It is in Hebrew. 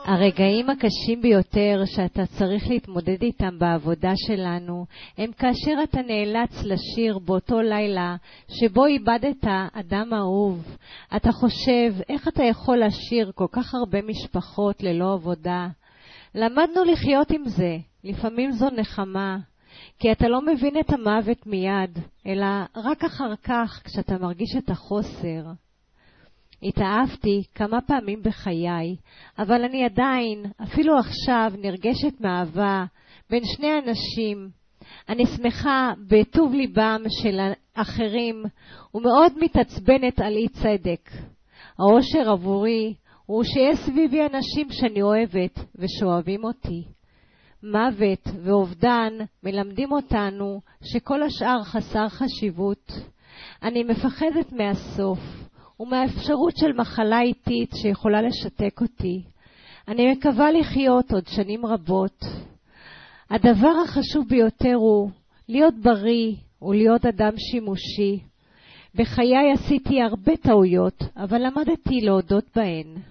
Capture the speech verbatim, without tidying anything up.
הרגעים הקשים ביותר שאתה צריך להתמודד איתם בעבודה שלנו הם כאשר אתה נאלץ לשיר באותו לילה שבו איבדת אדם אהוב. אתה חושב איך אתה יכול לשיר כל כך הרבה משפחות ללא עבודה. למדנו לחיות עם זה, לפעמים זו נחמה, כי אתה לא מבין את המוות מיד, אלא רק אחר כך כשאתה מרגיש את החוסר. התאהבתי כמה פעמים בחיי, אבל אני עדיין, אפילו עכשיו, נרגשת מאהבה בין שני אנשים. אני שמחה בטוב ליבם של אחרים, ומאוד מתעצבנת על אי צדק. האושר עבורי הוא שיש סביבי אנשים שאני אוהבת ושאוהבים אותי. מוות ואובדן מלמדים אותנו שכל השאר חסר חשיבות. אני מפחדת מהסוף. ומהאפשרות של מחלה איטית שיכולה לשתק אותי. אני מקווה לחיות עוד שנים רבות. הדבר החשוב ביותר הוא להיות בריא ולהיות אדם שימושי. בחיי עשיתי הרבה טעויות, אבל למדתי להודות בהן.